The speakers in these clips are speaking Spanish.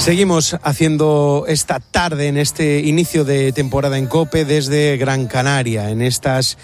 Seguimos haciendo esta tarde, en este inicio de temporada en COPE, desde Gran Canaria, en estas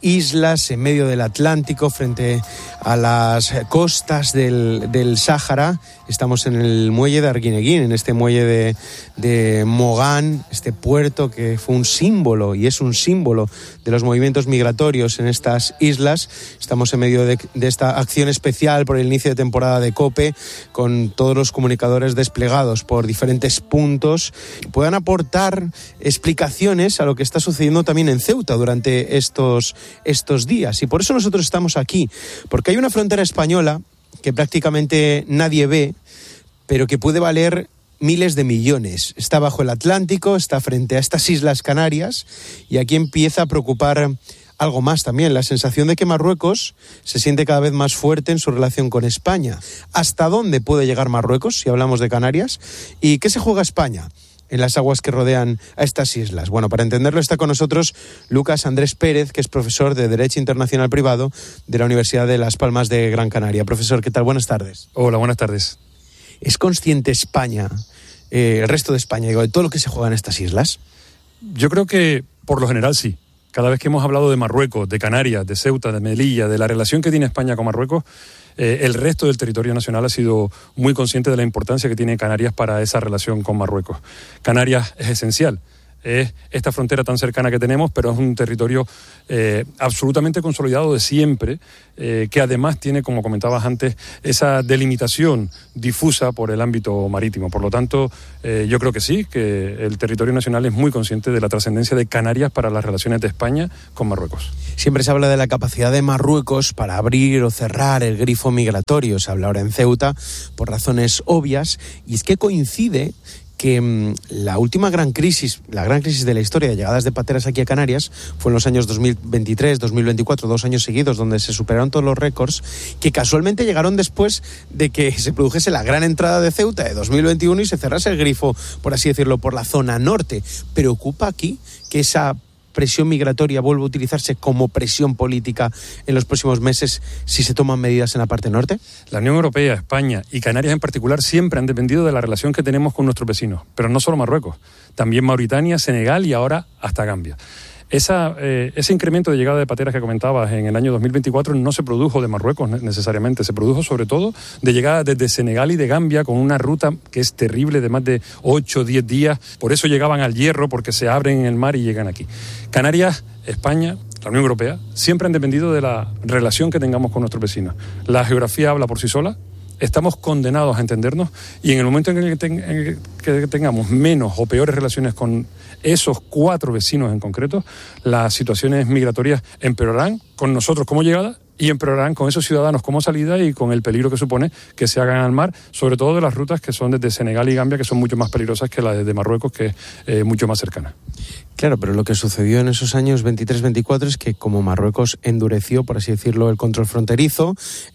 islas en medio del Atlántico, frente a las costas del Sáhara. Estamos en el muelle de Arguineguín, en este muelle de Mogán, este puerto que fue un símbolo y es un símbolo de los movimientos migratorios en estas islas. Estamos en medio de esta acción especial por el inicio de temporada de COPE, con todos los comunicadores desplegados por diferentes puntos que puedan aportar explicaciones a lo que está sucediendo también en Ceuta durante estos días. Y por eso nosotros estamos aquí, porque hay una frontera española que prácticamente nadie ve, pero que puede valer miles de millones. Está bajo el Atlántico, está frente a estas Islas Canarias, y aquí empieza a preocupar algo más también, la sensación de que Marruecos se siente cada vez más fuerte en su relación con España. ¿Hasta dónde puede llegar Marruecos si hablamos de Canarias? ¿Y qué se juega España en las aguas que rodean a estas islas? Bueno, para entenderlo está con nosotros Lucas Andrés Pérez, que es profesor de Derecho Internacional Privado de la Universidad de Las Palmas de Gran Canaria. Profesor, ¿qué tal? Buenas tardes. Hola, buenas tardes. ¿Es consciente España, el resto de España, de todo lo que se juega en estas islas? Yo creo que por lo general sí. Cada vez que hemos hablado de Marruecos, de Canarias, de Ceuta, de Melilla, de la relación que tiene España con Marruecos, el resto del territorio nacional ha sido muy consciente de la importancia que tiene Canarias para esa relación con Marruecos. Canarias es esencial. Es esta frontera tan cercana que tenemos, pero es un territorio absolutamente consolidado de siempre, que además tiene, como comentabas antes, esa delimitación difusa por el ámbito marítimo. Por lo tanto, yo creo que sí, que el territorio nacional es muy consciente de la trascendencia de Canarias para las relaciones de España con Marruecos. Siempre se habla de la capacidad de Marruecos para abrir o cerrar el grifo migratorio. Se habla ahora en Ceuta por razones obvias, y es que coincide que la última gran crisis de la historia de llegadas de pateras aquí a Canarias fue en los años 2023, 2024, 2 años seguidos, donde se superaron todos los récords, que casualmente llegaron después de que se produjese la gran entrada de Ceuta de 2021 y se cerrase el grifo, por así decirlo, por la zona norte. ¿Preocupa aquí que esa presión migratoria vuelva a utilizarse como presión política en los próximos meses si se toman medidas en la parte norte? La Unión Europea, España y Canarias en particular siempre han dependido de la relación que tenemos con nuestros vecinos, pero no solo Marruecos, también Mauritania, Senegal y ahora hasta Gambia. Ese incremento de llegada de pateras que comentabas en el año 2024 no se produjo de Marruecos necesariamente, se produjo sobre todo de llegada desde Senegal y de Gambia, con una ruta que es terrible de más de 8 o 10 días. Por eso llegaban al Hierro, porque se abren en el mar y llegan aquí. Canarias, España, la Unión Europea siempre han dependido de la relación que tengamos con nuestros vecinos. La geografía habla por sí sola. Estamos condenados a entendernos, y en el momento en el que tengamos menos o peores relaciones con esos 4 vecinos en concreto, las situaciones migratorias empeorarán con nosotros como llegada y empeorarán con esos ciudadanos como salida, y con el peligro que supone que se hagan al mar, sobre todo de las rutas que son desde Senegal y Gambia, que son mucho más peligrosas que las de Marruecos, que es mucho más cercana. Claro, pero lo que sucedió en esos años 23-24 es que, como Marruecos endureció, por así decirlo, el control fronterizo,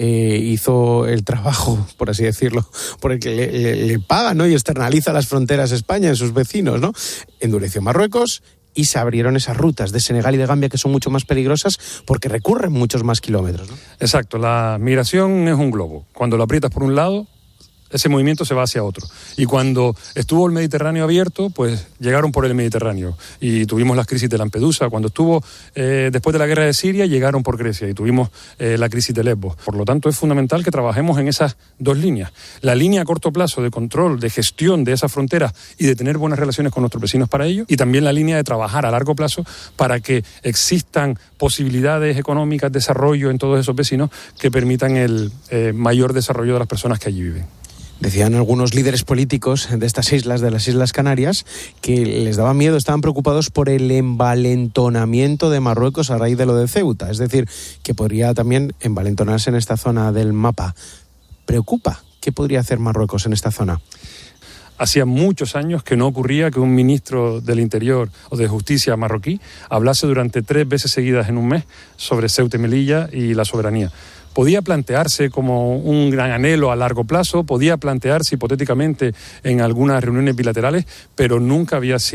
hizo el trabajo, por así decirlo, por el que le paga, ¿no?, y externaliza las fronteras España en sus vecinos, ¿no? Endureció Marruecos y se abrieron esas rutas de Senegal y de Gambia, que son mucho más peligrosas porque recurren muchos más kilómetros, ¿no? Exacto, la migración es un globo. Cuando lo aprietas por un lado, ese movimiento se va hacia otro. Y cuando estuvo el Mediterráneo abierto, pues llegaron por el Mediterráneo. Y tuvimos las crisis de Lampedusa. Cuando estuvo después de la guerra de Siria, llegaron por Grecia y tuvimos la crisis de Lesbos. Por lo tanto, es fundamental que trabajemos en esas 2 líneas. La línea a corto plazo de control, de gestión de esas fronteras y de tener buenas relaciones con nuestros vecinos para ello. Y también la línea de trabajar a largo plazo para que existan posibilidades económicas, desarrollo en todos esos vecinos que permitan el mayor desarrollo de las personas que allí viven. Decían algunos líderes políticos de estas islas, de las Islas Canarias, que les daba miedo, estaban preocupados por el envalentonamiento de Marruecos a raíz de lo de Ceuta. Es decir, que podría también envalentonarse en esta zona del mapa. ¿Preocupa? ¿Qué podría hacer Marruecos en esta zona? Hacía muchos años que no ocurría que un ministro del Interior o de Justicia marroquí hablase durante 3 veces seguidas en un mes sobre Ceuta y Melilla y la soberanía. Podía plantearse como un gran anhelo a largo plazo, podía plantearse hipotéticamente en algunas reuniones bilaterales, pero nunca había sido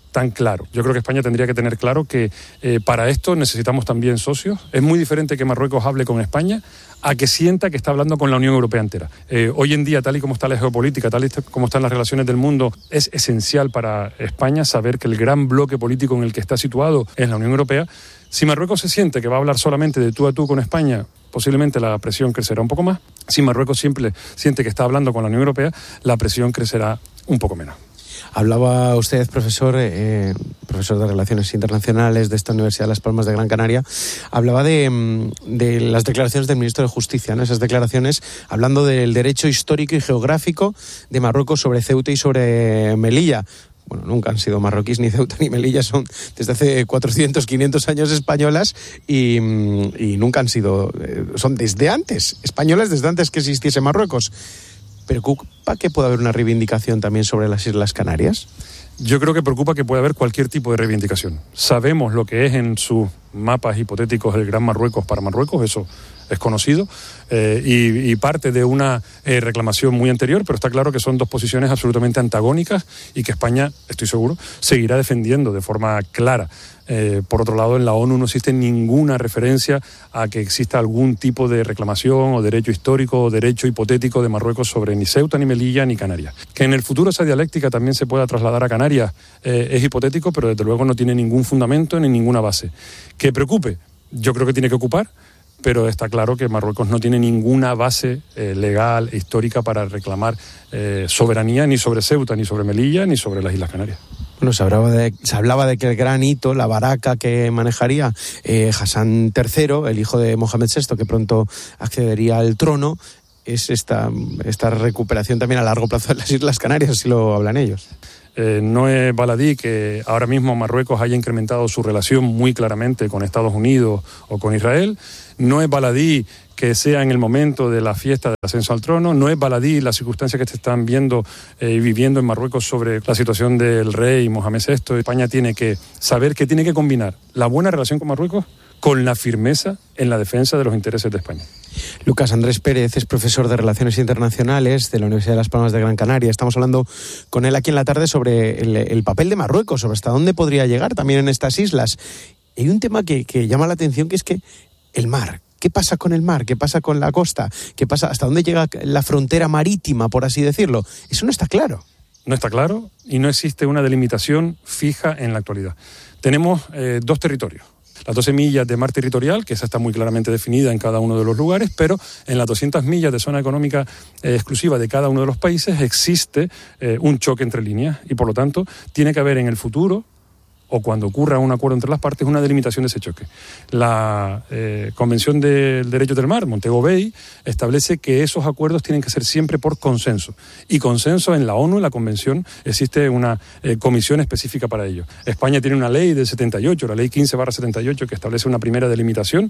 tan claro. Yo creo que España tendría que tener claro que para esto necesitamos también socios. Es muy diferente que Marruecos hable con España a que sienta que está hablando con la Unión Europea entera. Hoy en día, tal y como está la geopolítica, tal y como están las relaciones del mundo, es esencial para España saber que el gran bloque político en el que está situado es la Unión Europea. Si Marruecos se siente que va a hablar solamente de tú a tú con España, posiblemente la presión crecerá un poco más. Si Marruecos siempre siente que está hablando con la Unión Europea, la presión crecerá un poco menos. Hablaba usted, profesor de Relaciones Internacionales de esta Universidad de Las Palmas de Gran Canaria, hablaba de las declaraciones del ministro de Justicia, ¿no? Esas declaraciones hablando del derecho histórico y geográfico de Marruecos sobre Ceuta y sobre Melilla. Bueno, nunca han sido marroquíes ni Ceuta ni Melilla, son desde hace 400, 500 años españolas y nunca han sido, son desde antes, españolas desde antes que existiese Marruecos. ¿Preocupa que pueda haber una reivindicación también sobre las Islas Canarias? Yo creo que preocupa que pueda haber cualquier tipo de reivindicación. Sabemos lo que es en sus mapas hipotéticos el Gran Marruecos para Marruecos, eso es conocido, y parte de una reclamación muy anterior, pero está claro que son dos posiciones absolutamente antagónicas y que España, estoy seguro, seguirá defendiendo de forma clara. Por otro lado, en la ONU no existe ninguna referencia a que exista algún tipo de reclamación o derecho histórico o derecho hipotético de Marruecos sobre ni Ceuta, ni Melilla, ni Canarias. Que en el futuro esa dialéctica también se pueda trasladar a Canarias es hipotético, pero desde luego no tiene ningún fundamento ni ninguna base. ¿Que preocupe? Yo creo que tiene que ocupar, pero está claro que Marruecos no tiene ninguna base legal e histórica para reclamar soberanía ni sobre Ceuta, ni sobre Melilla, ni sobre las Islas Canarias. Bueno, se hablaba de que el gran hito, la baraca que manejaría Hassan III, el hijo de Mohamed VI, que pronto accedería al trono, es esta recuperación también a largo plazo de las Islas Canarias, así lo hablan ellos. No es baladí que ahora mismo Marruecos haya incrementado su relación muy claramente con Estados Unidos o con Israel. No es baladí que sea en el momento de la fiesta del ascenso al trono. No es baladí las circunstancias que se están viendo y viviendo en Marruecos sobre la situación del rey Mohamed VI. España tiene que saber que tiene que combinar la buena relación con Marruecos con la firmeza en la defensa de los intereses de España. Lucas Andrés Pérez es profesor de Relaciones Internacionales de la Universidad de Las Palmas de Gran Canaria. Estamos hablando con él aquí en la tarde sobre el papel de Marruecos, sobre hasta dónde podría llegar también en estas islas. Hay un tema que llama la atención, que es que el mar. ¿Qué pasa con el mar? ¿Qué pasa con la costa? ¿Qué pasa? ¿Hasta dónde llega la frontera marítima, por así decirlo? Eso no está claro. No está claro y no existe una delimitación fija en la actualidad. Tenemos dos territorios. Las 12 millas de mar territorial, que esa está muy claramente definida en cada uno de los lugares, pero en las 200 millas de zona económica exclusiva de cada uno de los países existe un choque entre líneas y, por lo tanto, tiene que haber en el futuro, o cuando ocurra un acuerdo entre las partes, una delimitación de ese choque. La Convención del Derecho del Mar, Montego Bay, establece que esos acuerdos tienen que ser siempre por consenso. Y consenso en la ONU, en la Convención, existe una comisión específica para ello. España tiene una ley del 78, la ley 15/78, que establece una primera delimitación,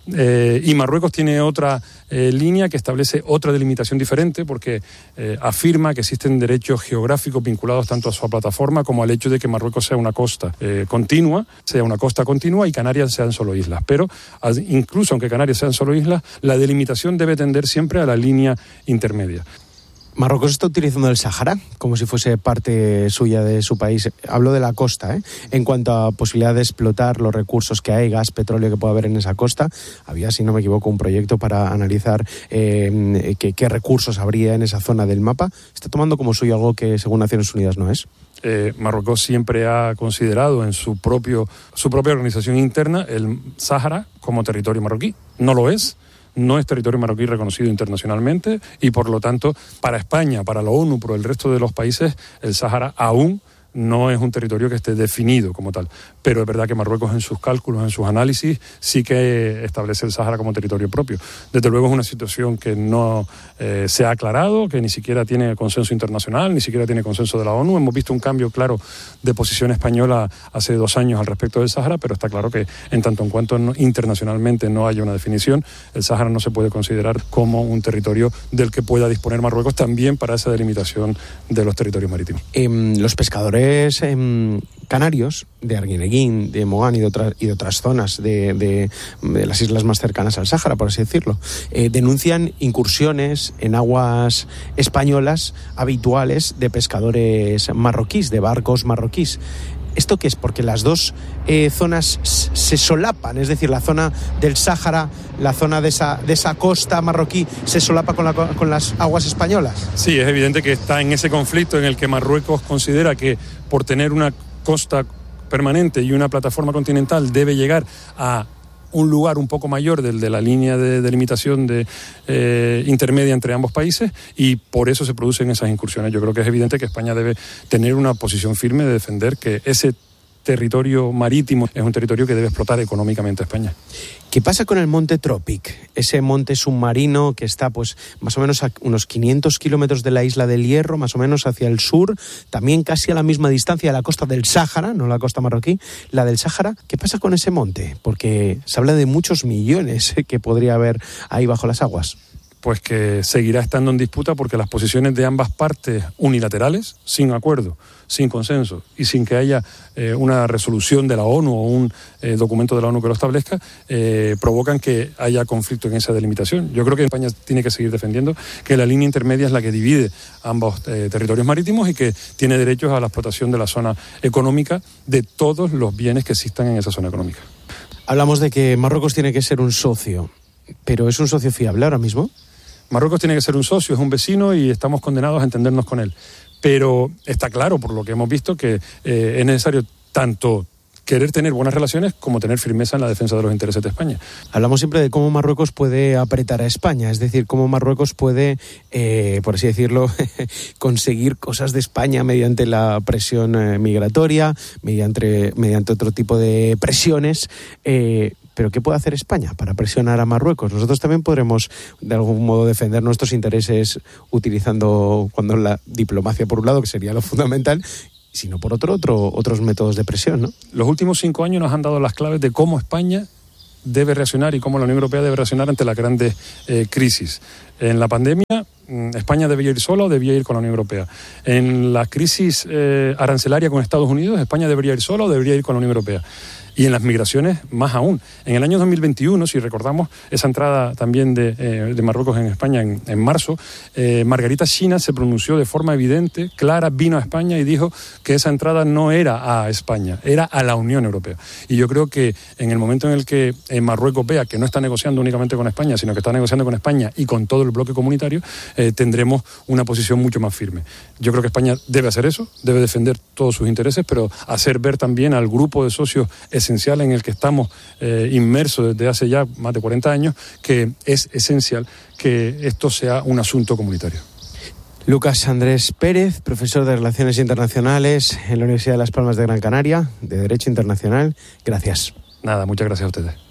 y Marruecos tiene otra línea que establece otra delimitación diferente, porque afirma que existen derechos geográficos vinculados tanto a su plataforma como al hecho de que Marruecos sea una costa continua, sea una costa continua y Canarias sean solo islas. Pero incluso aunque Canarias sean solo islas, la delimitación debe tender siempre a la línea intermedia. Marruecos está utilizando el Sáhara como si fuese parte suya de su país. Hablo de la costa, en cuanto a posibilidad de explotar los recursos que hay, gas, petróleo que pueda haber en esa costa. Había, si no me equivoco, un proyecto para analizar qué recursos habría en esa zona del mapa. Está tomando como suyo algo que según Naciones Unidas no es. Marruecos siempre ha considerado en su propia organización interna el Sáhara como territorio marroquí. No lo es. No es territorio marroquí reconocido internacionalmente y, por lo tanto, para España, para la ONU, por el resto de los países, el Sáhara aún no es un territorio que esté definido como tal. Pero es verdad que Marruecos en sus cálculos, en sus análisis, sí que establece el Sáhara como territorio propio. Desde luego es una situación que no se ha aclarado, que ni siquiera tiene consenso internacional, ni siquiera tiene consenso de la ONU. Hemos visto un cambio claro de posición española hace 2 años al respecto del Sáhara, pero está claro que en tanto en cuanto internacionalmente no haya una definición, el Sáhara no se puede considerar como un territorio del que pueda disponer Marruecos también para esa delimitación de los territorios marítimos. Los pescadores canarios de Arguineguín, de Mogán y de otras zonas de las islas más cercanas al Sáhara, por así decirlo, denuncian incursiones en aguas españolas habituales de pescadores marroquíes, de barcos marroquíes. ¿Esto qué es? Porque las dos zonas se solapan, es decir, la zona del Sáhara, la zona de esa costa marroquí se solapa con las aguas españolas. Sí, es evidente que está en ese conflicto en el que Marruecos considera que por tener una costa permanente y una plataforma continental debe llegar a un lugar un poco mayor del de la línea de delimitación intermedia entre ambos países, y por eso se producen esas incursiones. Yo creo que es evidente que España debe tener una posición firme de defender que ese territorio marítimo es un territorio que debe explotar económicamente a España. ¿Qué pasa con el monte Tropic? Ese monte submarino que está pues más o menos a unos 500 kilómetros de la isla del Hierro, más o menos hacia el sur, también casi a la misma distancia de la costa del Sáhara, no la costa marroquí, la del Sáhara. ¿Qué pasa con ese monte? Porque se habla de muchos millones que podría haber ahí bajo las aguas. Pues que seguirá estando en disputa porque las posiciones de ambas partes unilaterales, sin acuerdo, sin consenso y sin que haya una resolución de la ONU o un documento de la ONU que lo establezca, provocan que haya conflicto en esa delimitación. Yo creo que España tiene que seguir defendiendo que la línea intermedia es la que divide ambos territorios marítimos y que tiene derechos a la explotación de la zona económica de todos los bienes que existan en esa zona económica. Hablamos de que Marruecos tiene que ser un socio, pero ¿es un socio fiable ahora mismo? Marruecos tiene que ser un socio, es un vecino y estamos condenados a entendernos con él. Pero está claro, por lo que hemos visto, que es necesario tanto querer tener buenas relaciones como tener firmeza en la defensa de los intereses de España. Hablamos siempre de cómo Marruecos puede apretar a España, es decir, cómo Marruecos puede, por así decirlo, conseguir cosas de España mediante la presión migratoria, mediante otro tipo de presiones. Pero ¿qué puede hacer España para presionar a Marruecos? Nosotros también podremos, de algún modo, defender nuestros intereses utilizando la diplomacia por un lado, que sería lo fundamental, sino por otros métodos de presión, ¿no? Los últimos 5 años nos han dado las claves de cómo España debe reaccionar y cómo la Unión Europea debe reaccionar ante las grandes crisis. En la pandemia, España debía ir sola o debía ir con la Unión Europea. En la crisis arancelaria con Estados Unidos, España debería ir sola o debería ir con la Unión Europea. Y en las migraciones, más aún. En el año 2021, si recordamos esa entrada también de Marruecos en España en marzo, Margarita China se pronunció de forma evidente, clara, vino a España y dijo que esa entrada no era a España, era a la Unión Europea. Y yo creo que en el momento en el que Marruecos vea que no está negociando únicamente con España, sino que está negociando con España y con todo el bloque comunitario, tendremos una posición mucho más firme. Yo creo que España debe hacer eso, debe defender todos sus intereses, pero hacer ver también al grupo de socios esencial en el que estamos inmersos desde hace ya más de 40 años, que es esencial que esto sea un asunto comunitario. Lucas Andrés Pérez, profesor de Relaciones Internacionales en la Universidad de Las Palmas de Gran Canaria, de Derecho Internacional. Gracias. Nada, muchas gracias a ustedes.